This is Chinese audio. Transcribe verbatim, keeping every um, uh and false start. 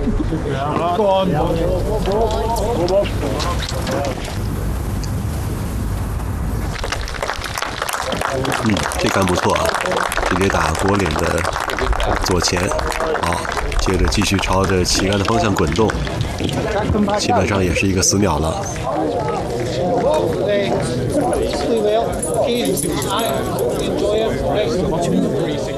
嗯，这杆不错啊，直接打国脸的左前，好，接着继续朝着旗杆的方向滚动，基本上也是一个死鸟了。 Enjoy it.